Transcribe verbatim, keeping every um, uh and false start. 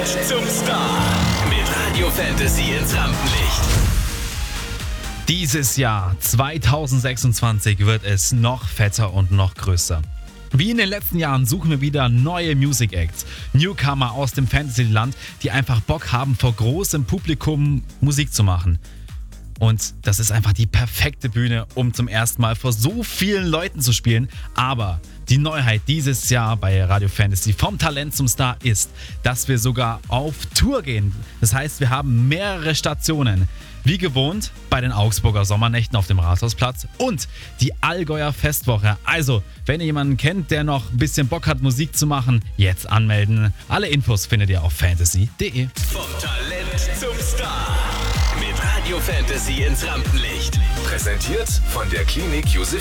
Talent zum Star. Mit Radio Fantasy ins Rampenlicht. Dieses Jahr zwanzig sechsundzwanzig wird es noch fetter und noch größer. Wie in den letzten Jahren suchen wir wieder neue Music Acts, Newcomer aus dem Fantasyland, die einfach Bock haben, vor großem Publikum Musik zu machen. Und das ist einfach die perfekte Bühne, um zum ersten Mal vor so vielen Leuten zu spielen. Aber die Neuheit dieses Jahr bei Radio Fantasy vom Talent zum Star ist, dass wir sogar auf Tour gehen. Das heißt, wir haben mehrere Stationen. Wie gewohnt bei den Augsburger Sommernächten auf dem Rathausplatz und die Allgäuer Festwoche. Also, wenn ihr jemanden kennt, der noch ein bisschen Bock hat, Musik zu machen, jetzt anmelden. Alle Infos findet ihr auf fantasy punkt de. Vom Talent zum Star. Mit Radio Fantasy ins Rampenlicht. Präsentiert von der Klinik Josef